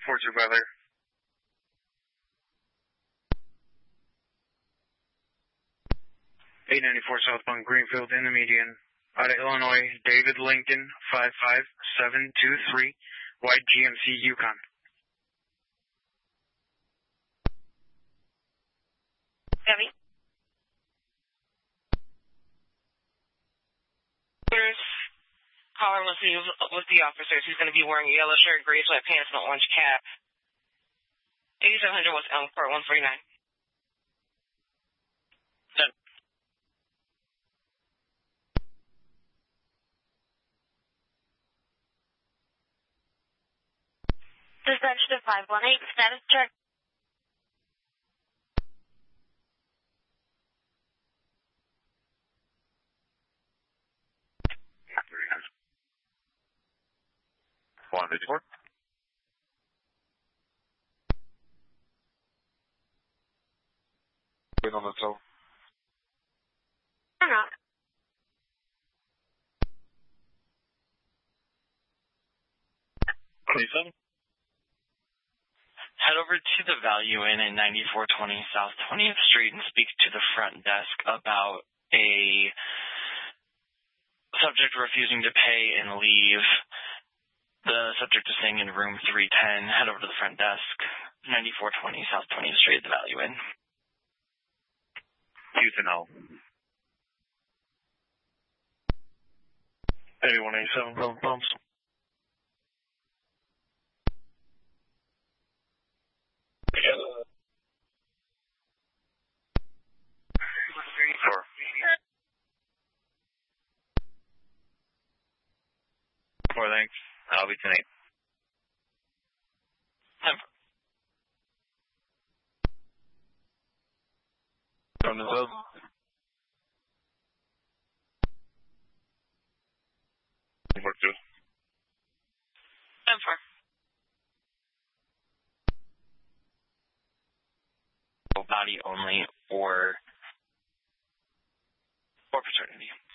42 Bel Air. 894 southbound Greenfield in the median. Out of Illinois, David Lincoln, 55723, white GMC Yukon. Debbie? There's caller with the officers. He's going to be wearing a yellow shirt, gray sweatpants, and an orange cap. 8700 West Elmport, 149. Done. Suspension of 518, status check. One 54. Wait on the tow. Turn off. Head over to the Value Inn at 9420 South 20th Street and speak to the front desk about a subject refusing to pay and leave. The subject is staying in room 310. Head over to the front desk, 9420 South 20th Street at the Value Inn. Houston L. 8187 Golden Pumps. Sure. Four thanks. I'll be tonight. On the road. Work two. 10-4. Body only or fraternity.